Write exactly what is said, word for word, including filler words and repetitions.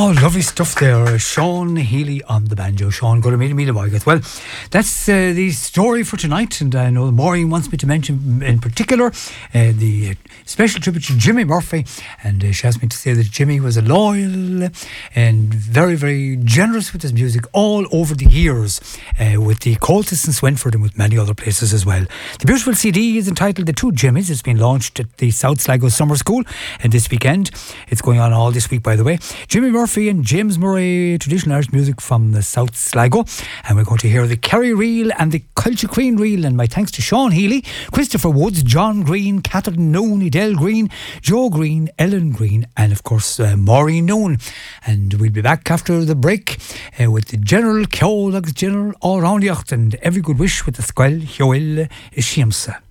Oh, lovely stuff there. Sean Healy on the banjo. Sean, go to meet me, Well, that's uh, the story for tonight. And I know Maureen wants me to mention in particular uh, the special tribute to Jimmy Murphy. And uh, she asked me to say that Jimmy was a loyal and very, very generous with his music all over the years, uh, with the Coltis and Swinford and with many other places as well. The beautiful C D is entitled The Two Jimmys. It's been launched at the South Sligo Summer School and this weekend. It's going on all this week, by the way. Jimmy Murphy and James Murray, traditional Irish music from the South Sligo. And we're going to hear the Kerry Reel and the Culture Queen Reel. And my thanks to Sean Healy, Christopher Woods, John Green, Catherine Noon, Edel Green, Joe Green, Ellen Green, and of course uh, Maureen Noon. And we'll be back after the break uh, with the General Ceol, the General all round the and every good wish with the Squel Hioel Shiamsa.